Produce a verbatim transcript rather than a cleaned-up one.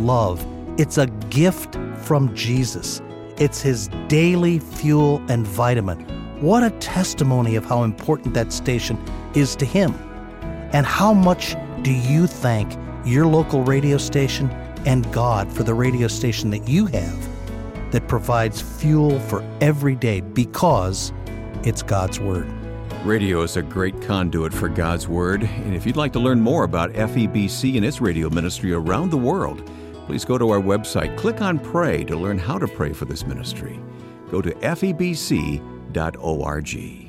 love. It's a gift from Jesus. It's his daily fuel and vitamin. What a testimony of how important that station is to him. And how much do you thank your local radio station and God for the radio station that you have that provides fuel for every day because it's God's Word? Radio is a great conduit for God's Word. And if you'd like to learn more about F E B C and its radio ministry around the world, please go to our website, click on Pray to learn how to pray for this ministry. Go to F E B C dot org.